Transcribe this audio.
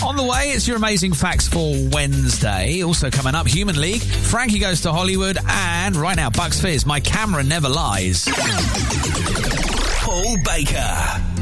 On the way, it's your amazing facts for Wednesday. Also coming up, Human League, Frankie Goes to Hollywood, and right now, Bucks Fizz, My Camera Never Lies. Paul Baker.